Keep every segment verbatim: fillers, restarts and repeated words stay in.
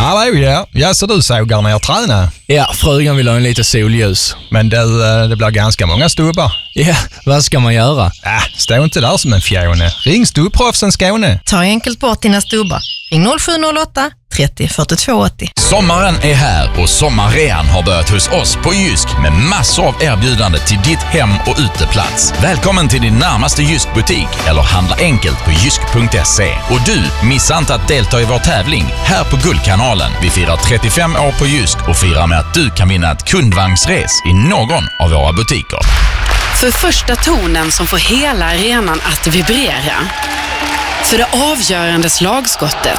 Hallå, ja. Ja, så du sågar ner träna? Ja, frugan vill ha en lite solljus. Men du, det blir ganska många stubbar. Ja, vad ska man göra? Äh, stå inte där som en fjone. Ring Stubbproffsen Skåne. Ta enkelt bort dina stubbar. Ring noll sju noll åtta trettio fyrtiotvå åttio. Sommaren är här och sommarrean har börjat hos oss på Jysk med massor av erbjudande till ditt hem- och uteplats. Välkommen till din närmaste Jysk-butik eller handla enkelt på jysk punkt se. Och du, missa inte att delta i vår tävling här på Guldkanalen. Vi firar trettiofem år på Jysk och firar med att du kan vinna ett kundvagnsres i någon av våra butiker. För första tonen som får hela arenan att vibrera. För det avgörande slagskottet.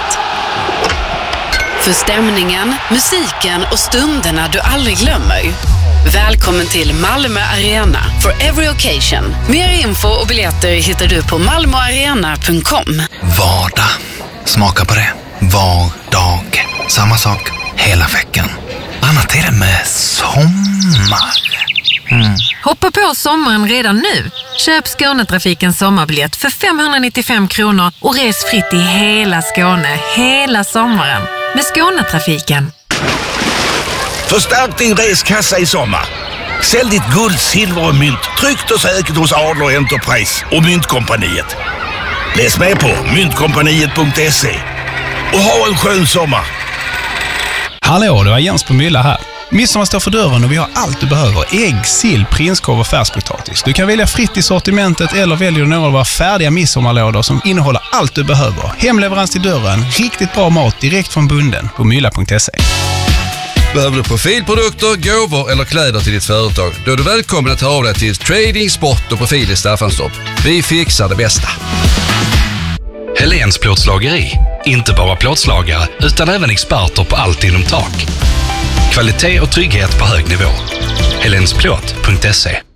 För stämningen, musiken och stunderna du aldrig glömmer. Välkommen till Malmö Arena for every occasion. Mer info och biljetter hittar du på malmoarena punkt com. Vardag. Smaka på det. Vardag. Samma sak hela veckan. Annat är det med sommar. Mm. Hoppa på sommaren redan nu. Köp Skånetrafikens sommarbiljett för femhundranittiofem kronor och res fritt i hela Skåne hela sommaren med Skånetrafiken. Förstärk din reskassa i sommar. Sälj ditt guld, silver och mynt tryggt och säkert hos Adler Enterprise och Myntkompaniet. Läs med på myntkompaniet punkt se och ha en skön sommar. Hallå, det var Jens på Mylla här. Midsommar står för dörren och vi har allt du behöver. Ägg, sill, prinskorv och färskpotatis. Du kan välja fritt i sortimentet eller väljer några av våra färdiga midsommarlådor som innehåller allt du behöver. Hemleverans till dörren, riktigt bra mat direkt från bunden på mylla punkt se. Behöver du profilprodukter, gåvor eller kläder till ditt företag? Då är du välkommen att ta av dig till Trading, Sport och Profil i Staffanstorp. Vi fixar det bästa. Helens plåtslageri. Inte bara plåtslagare utan även experter på allt inom tak. Kvalitet och trygghet på hög nivå. helensplåt punkt se.